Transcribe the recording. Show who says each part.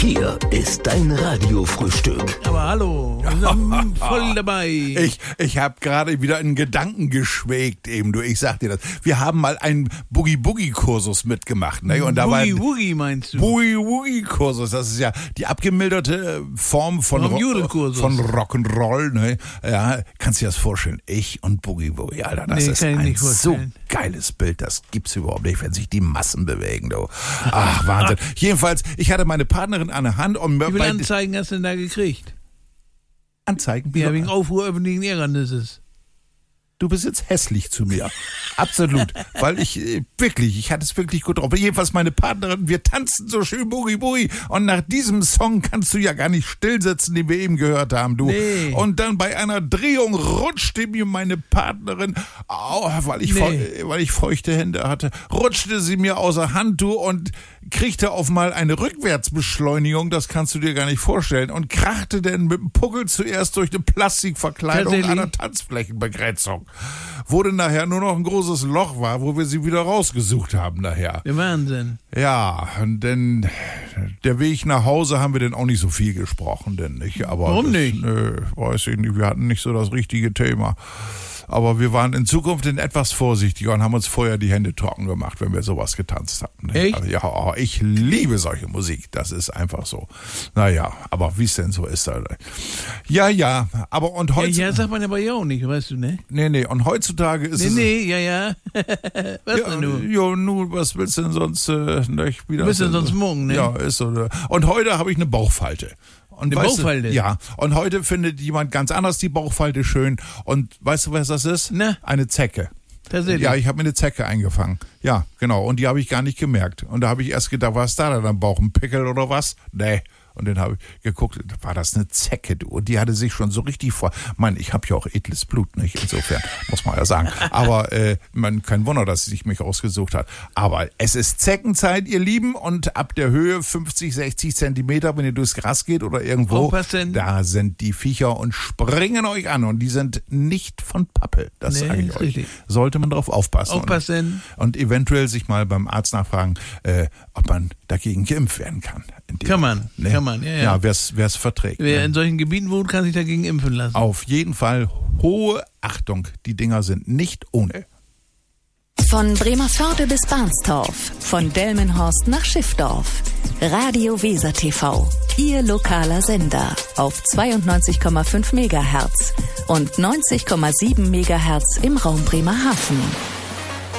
Speaker 1: Hier ist dein Radiofrühstück.
Speaker 2: Aber hallo, wir sind voll dabei.
Speaker 3: Ich habe gerade wieder in Gedanken geschwelgt eben, du. Ich sag dir das. Wir haben mal einen Boogie-Boogie-Kursus mitgemacht. Ne? Und da
Speaker 2: Boogie-Woogie meinst du?
Speaker 3: Boogie-Woogie-Kursus, das ist ja die abgemilderte Form von Rock'n'Roll. Ne? Ja, kannst du dir das vorstellen? Ich und Boogie-Woogie, Alter, das ist ein so geiles Bild, das gibt's überhaupt nicht, wenn sich die Massen bewegen, du. Ach, Wahnsinn. Jedenfalls, ich hatte meine Partnerin an der Hand und...
Speaker 2: Wie viele Anzeigen hast du denn da gekriegt?
Speaker 3: Anzeigen?
Speaker 2: Ja, wegen Aufruhr öffentlichen Ärgernisses.
Speaker 3: Du bist jetzt hässlich zu mir. Absolut. Weil ich hatte es wirklich gut drauf. Jedenfalls meine Partnerin, wir tanzen so schön Boogie Boogie. Und nach diesem Song kannst du ja gar nicht stillsitzen, den wir eben gehört haben, du.
Speaker 2: Nee.
Speaker 3: Und dann bei einer Drehung rutschte mir meine Partnerin, weil ich feuchte Hände hatte, rutschte sie mir außer Hand, du, und kriegte auf mal eine Rückwärtsbeschleunigung, das kannst du dir gar nicht vorstellen, und krachte dann mit dem Puckel zuerst durch eine Plastikverkleidung an der Tanzflächenbegrenzung. Wurde nachher nur noch ein großes Loch war, wo wir sie wieder rausgesucht haben nachher.
Speaker 2: Der Wahnsinn.
Speaker 3: Ja, und dann der Weg nach Hause haben wir dann auch nicht so viel gesprochen, denn nicht. Aber
Speaker 2: warum nicht?
Speaker 3: Weiß ich nicht, wir hatten nicht so das richtige Thema. Aber wir waren in Zukunft etwas vorsichtiger und haben uns vorher die Hände trocken gemacht, wenn wir sowas getanzt haben.
Speaker 2: Echt?
Speaker 3: Also, ja, ich liebe solche Musik. Das ist einfach so. Naja, aber wie es denn so ist. Ja, aber und heutzutage...
Speaker 2: Ja, sagt man aber ja auch nicht, weißt du, ne?
Speaker 3: Nee, und heutzutage ist es...
Speaker 2: Ja. Was denn du?
Speaker 3: Ja, nun, was willst du denn sonst nicht wieder...
Speaker 2: Was willst du denn sonst morgen, ne?
Speaker 3: Ja, ist so. Und heute habe ich eine Bauchfalte. Und
Speaker 2: eine Bauchfalte?
Speaker 3: Ja, und heute findet jemand ganz anders die Bauchfalte schön. Und weißt du, was das ist?
Speaker 2: Na?
Speaker 3: Eine Zecke.
Speaker 2: Tatsächlich?
Speaker 3: Ja, ich habe mir eine Zecke eingefangen. Ja, genau. Und die habe ich gar nicht gemerkt. Und da habe ich erst gedacht, was ist da denn am Bauch? Ein Pickel oder was? Nee. Und dann habe ich geguckt, war das eine Zecke, du. Und die hatte sich schon so richtig ich habe ja auch edles Blut, nicht? Insofern, muss man ja sagen. Aber kein Wunder, dass sie sich mich ausgesucht hat. Aber es ist Zeckenzeit, ihr Lieben. Und ab der Höhe 50, 60 Zentimeter, wenn ihr durchs Gras geht oder irgendwo, da sind die Viecher und springen euch an. Und die sind nicht von Pappe, das sage ich euch. Richtig. Sollte man drauf aufpassen. Und eventuell sich mal beim Arzt nachfragen, ob man dagegen geimpft werden kann.
Speaker 2: Kann man, ja.
Speaker 3: Ja, wer's verträgt.
Speaker 2: Wer in solchen Gebieten wohnt, kann sich dagegen impfen lassen.
Speaker 3: Auf jeden Fall hohe Achtung. Die Dinger sind nicht ohne.
Speaker 4: Von Bremerförde bis Barnstorf, von Delmenhorst nach Schiffdorf. Radio Weser TV, Ihr lokaler Sender auf 92,5 MHz und 90,7 MHz im Raum Bremerhaven.